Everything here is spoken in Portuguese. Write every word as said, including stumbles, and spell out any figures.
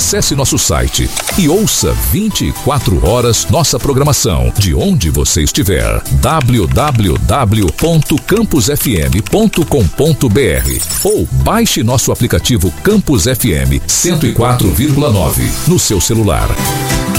Acesse nosso site e ouça vinte e quatro horas nossa programação, de onde você estiver. w w w ponto campus f m ponto com ponto b r ou baixe nosso aplicativo Campus F M cento e quatro vírgula nove no seu celular.